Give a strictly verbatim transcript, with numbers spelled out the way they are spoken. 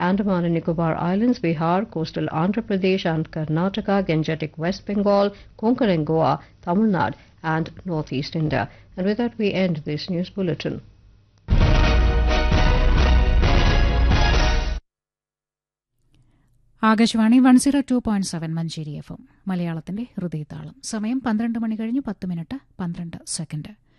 Andaman and Nicobar Islands, Bihar, coastal Andhra Pradesh and Karnataka, Gangetic West Bengal, Konkan and Goa, Tamil Nadu and northeast India. And with that we end this news bulletin. Akashvani one zero two point seven Manjeri F M മലയാളത്തിന്റെ ഹൃദയതാളം. സമയം പന്ത്രണ്ട് മണി കഴിഞ്ഞ് പത്ത് minute പന്ത്രണ്ട് second.